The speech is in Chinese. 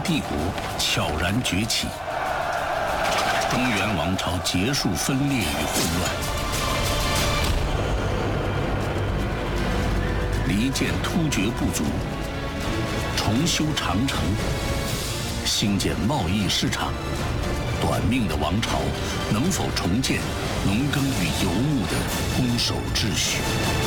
帝国悄然崛起，中原王朝结束分裂与混乱，离间突厥部族，重修长城，兴建贸易市场。短命的王朝能否重建农耕与游牧的攻守秩序？